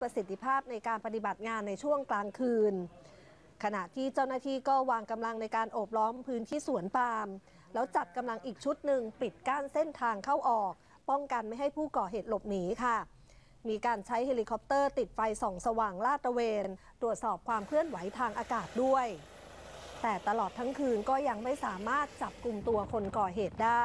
ประสิทธิภาพในการปฏิบัติงานในช่วงกลางคืนขณะที่เจ้าหน้าที่ก็วางกำลังในการโอบล้อมพื้นที่สวนปาล์มแล้วจัดกำลังอีกชุดหนึ่งปิดกั้นเส้นทางเข้าออกป้องกันไม่ให้ผู้ก่อเหตุหลบหนีค่ะมีการใช้เฮลิคอปเตอร์ติดไฟส่องสว่างลาดตระเวนตรวจสอบความเคลื่อนไหวทางอากาศด้วยแต่ตลอดทั้งคืนก็ยังไม่สามารถจับกุมตัวคนก่อเหตุได้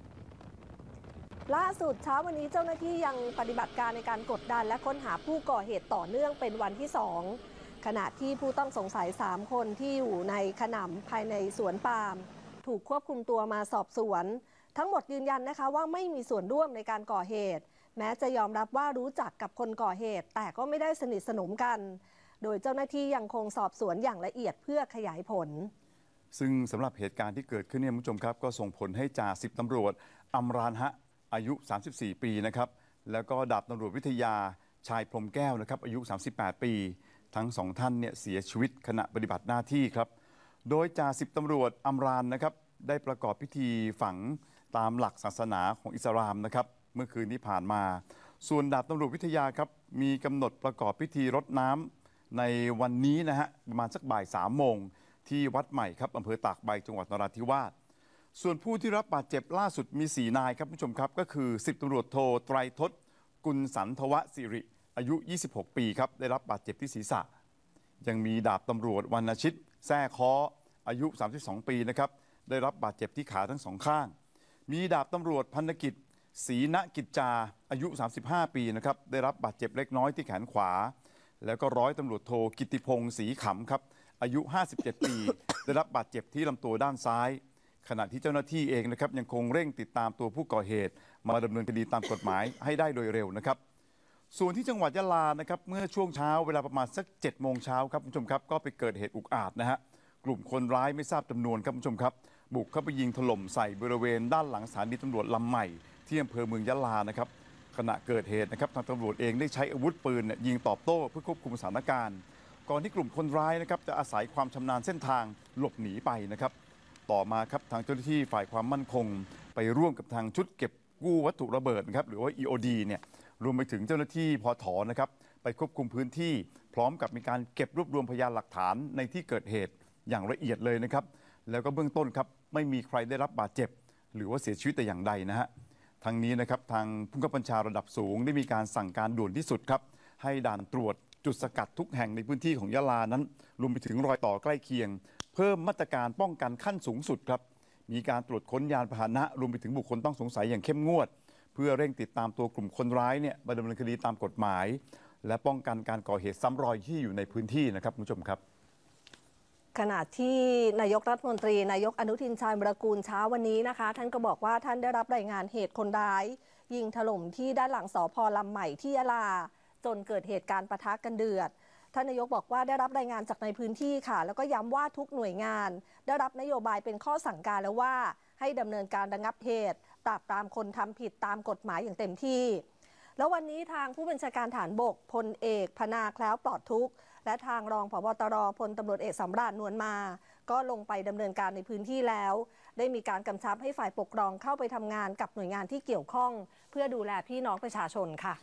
ล่าสุดเช้าวันนี้เจ้าหน้าที่ยังปฏิบัติการในการกดดันและค้นหาผู้ก่อเหตุต่อเนื่องเป็นวันที่2ขณะที่ผู้ต้องสงสัย3คนที่อยู่ในขนำภายในสวนปาล์มถูกควบคุมตัวมาสอบสวนทั้งหมดยืนยันนะคะว่าไม่มีส่วนร่วมในการก่อเหตุแม้จะยอมรับว่ารู้จักกับคนก่อเหตุแต่ก็ไม่ได้สนิทสนมกันโดยเจ้าหน้าที่ยังคงสอบสวนอย่างละเอียดเพื่อขยายผลซึ่งสำหรับเหตุการณ์ที่เกิดขึ้นเนี่ยคุณผู้ชมครับก็ส่งผลให้จ่า10ตำรวจอัมรานฮะอายุ34ปีนะครับแล้วก็ดาบตำรวจวิทยาชายพรหมแก้วนะครับอายุ38ปีทั้งสองท่านเนี่ยเสียชีวิตขณะปฏิบัติหน้าที่ครับโดยจ่า10ตำรวจอัมรานนะครับได้ประกอบพิธีฝังตามหลักศาสนาของอิสลามนะครับเมื่อคืนที่ผ่านมาส่วนดาบตำรวจวิทยาครับมีกำหนดประกอบพิธีรดน้ำในวันนี้นะฮะประมาณสักบ่าย3 โมงที่วัดใหม่ครับอำเภอตากใบจังหวัดนราธิวาสส่วนผู้ที่รับบาดเจ็บล่าสุดมี4 นายครับผู้ชมครับก็คือ10ตำรวจโทไตรทศกุลสันทวสิริอายุ26ปีครับได้รับบาดเจ็บที่ศีรษะยังมีดาบตำรวจวรรณชิตแซ่ค้ออายุ32ปีนะครับได้รับบาดเจ็บที่ขาทั้งสองข้างมีดาบตำรวจพันธกิจศรีณกิจจาอายุ35ปีนะครับได้รับบาดเจ็บเล็กน้อยที่แขนขวาแล้วก็ร้อยตำรวจโทกิติพงศ์ศรีขำครับอายุ57ปีได้รับบาดเจ็บที่ลำตัวด้านซ้ายขณะที่เจ้าหน้าที่เองนะครับยังคงเร่งติดตามตัวผู้ก่อเหตุมาดำเนินคดีตามกฎหมายให้ได้โดยเร็วนะครับส่วนที่จังหวัดยะลานะครับเมื่อช่วงเช้าเวลาประมาณสัก7 โมงเช้าครับคุณผู้ชมครับก็ไปเกิดเหตุอุกอาจนะฮะกลุ่มคนร้ายไม่ทราบจำนวนครับคุณผู้ชมครับบุกเข้าไปยิงถล่มใส่บริเวณด้านหลังสถานีตำรวจลำใหม่ที่อำเภอเมืองยะลานะครับขณะเกิดเหตุนะครับทางตำรวจเองได้ใช้อาวุธปืนยิงตอบโต้เพื่อควบคุมสถานการณ์ก่อนที่กลุ่มคนร้ายนะครับจะอาศัยความชำนาญเส้นทางหลบหนีไปนะครับต่อมาครับทางเจ้าหน้าที่ฝ่ายความมั่นคงไปร่วมกับทางชุดเก็บกู้วัตถุระเบิดนะครับหรือว่า EOD เนี่ยรวมไปถึงเจ้าหน้าที่พถ.นะครับไปควบคุมพื้นที่พร้อมกับมีการเก็บรวบรวมพยานหลักฐานในที่เกิดเหตุอย่างละเอียดเลยนะครับแล้วก็เบื้องต้นครับไม่มีใครได้รับบาดเจ็บหรือว่าเสียชีวิตแต่อย่างใดนะฮะทั้งนี้นะครับทางผู้บังคับบัญชาระดับสูงได้มีการสั่งการด่วนที่สุดครับให้ด่านตรวจจุดสกัดทุกแห่งในพื้นที่ของยะลานั้นรวมไปถึงรอยต่อใกล้เคียงเพิ่มมาตรการป้องกันขั้นสูงสุดครับมีการตรวจค้นยานพาหนะรวมไปถึงบุคคลต้องสงสัยอย่างเข้มงวดเพื่อเร่งติดตามตัวกลุ่มคนร้ายเนี่ยมาดำเนินคดีตามกฎหมายและป้องกันการก่อเหตุซ้ำรอยที่อยู่ในพื้นที่นะครับคุณผู้ชมครับขณะที่นายกรัฐมนตรีนายกอนุทินชาญวิรากูลเช้าวันนี้นะคะท่านก็บอกว่าท่านได้รับรายงานเหตุคนร้ายยิงถล่มที่ด้านหลังสภ.ลำใหม่ที่ยะลาจนเกิดเหตุการณ์ปะทะกันเดือดท่านนายกบอกว่าได้รับรายงานจากในพื้นที่ค่ะแล้วก็ย้ำว่าทุกหน่วยงานได้รับนโยบายเป็นข้อสั่งการแล้วว่าให้ดำเนินการระงับเหตุปราบปรามคนทำผิดตามกฎหมายอย่างเต็มที่แล้ววันนี้ทางผู้บัญชาการฐานบกพลเอกพนาแคล้วปลอดทุกข์และทางรองผบ.ตร.พลตำรวจเอกสำราญนวลมาก็ลงไปดำเนินการในพื้นที่แล้วได้มีการกำชับให้ฝ่ายปกครองเข้าไปทำงานกับหน่วยงานที่เกี่ยวข้องเพื่อดูแลพี่น้องประชาชนค่ะ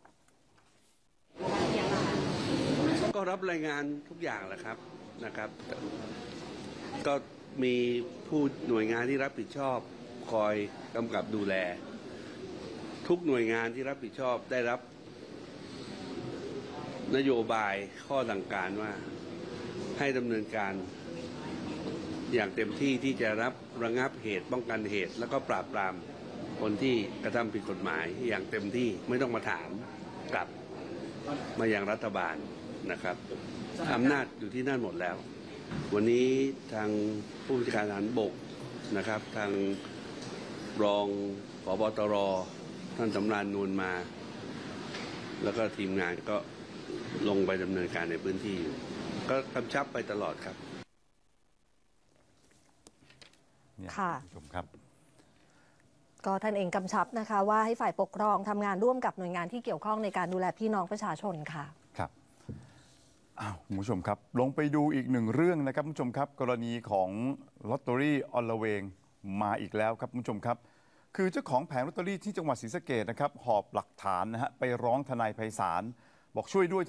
ก็รับรายงานทุกอย่างแหละครับนะครับก็มีผู้หน่วยงานที่รับผิดชอบคอยกำกับดูแลทุกหน่วยงานที่รับผิดชอบได้รับนโยบายข้อสั่งการว่าให้ดำเนินการอย่างเต็มที่ที่จะรับระงับเหตุป้องกันเหตุแล้วก็ปราบปรามคนที่กระทำผิดกฎหมายอย่างเต็มที่ไม่ต้องมาถามกลับมายังรัฐบาลนะครับอำนาจอยู่ที่นั่นหมดแล้ววันนี้ทางผู้บัญชาการทหารบกนะครับทางรองผบ.ตร.ท่านสำราญนวลมาแล้วก็ทีมงานก็ลงไปดำเนินการในพื้นที่ก็กำชับไปตลอดครับค่ะก็ท่านเองกำชับนะคะว่าให้ฝ่ายปกครองทำงานร่วมกับหน่วยงานที่เกี่ยวข้องในการดูแลพี่น้องประชาชนค่ะครับคุณผู้ชมครับลงไปดูอีกหนึ่งเรื่องนะครับคุณผู้ชมครับกรณีของลอตเตอรี่อลเวงมาอีกแล้วครับคุณผู้ชมครับคือเจ้าของแผงลอตเตอรี่ที่จังหวัดศรีสะเกษนะครับหอบหลักฐานนะฮะไปร้องทนายไพศาลบอกช่วยด้วย